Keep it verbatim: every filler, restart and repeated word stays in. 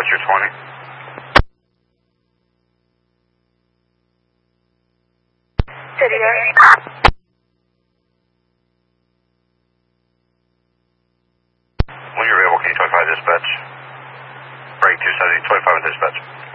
Dispatcher twenty. City Air. When you're available, can you twenty-five dispatch? Break two seventy, twenty-five with dispatch.